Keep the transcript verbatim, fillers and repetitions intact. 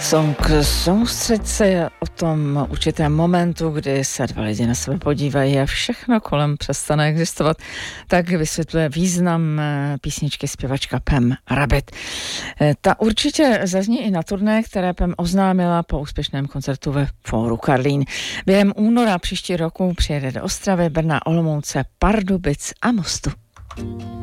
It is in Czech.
Song Soustřeď se o tom určitém momentu, kdy se dva lidi na sebe podívají a všechno kolem přestane existovat, tak vysvětluje význam písničky zpěvačka Pam Rabbit. Ta určitě zazní i na turné, které Pam oznámila po úspěšném koncertu ve Fóru Karlín. Během února příští roku přijede do Ostravy, Brna, Olomouce, Pardubic a Mostu.